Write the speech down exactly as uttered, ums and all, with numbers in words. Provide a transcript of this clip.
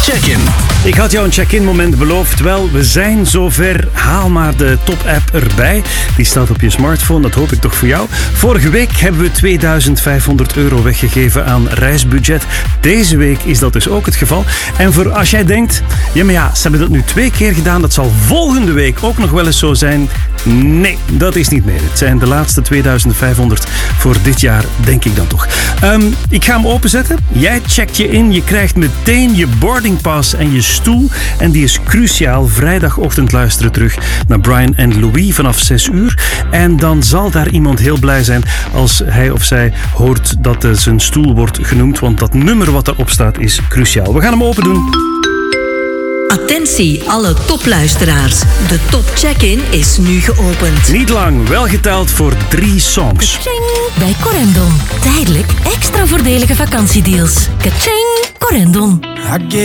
Check-in. Ik had jou een check-in moment beloofd. Wel, we zijn zover. Haal maar de top-app erbij. Die staat op je smartphone, dat hoop ik toch voor jou. Vorige week hebben we tweeduizend vijfhonderd euro weggegeven aan reisbudget. Deze week is dat dus ook het geval. En voor als jij denkt, ja maar ja, ze hebben dat nu twee keer gedaan, dat zal volgende week ook nog wel eens zo zijn. Nee, dat is niet meer. Het zijn de laatste tweeduizend vijfhonderd voor dit jaar, denk ik dan toch. Um, ik ga hem openzetten. Jij checkt je in. Je krijgt meteen je boardingpass en je stoel. En die is cruciaal. Vrijdagochtend luisteren terug naar Brian en Louis vanaf zes uur. En dan zal daar iemand heel blij zijn als hij of zij hoort dat uh, zijn stoel wordt genoemd. Want dat nummer wat erop staat is cruciaal. We gaan hem open doen. Attentie, alle topluisteraars. De top check-in is nu geopend. Niet lang, wel geteld voor drie songs. Kaching! Bij Corendon. Tijdelijk extra voordelige vakantiedeals. Kaching! Corendon.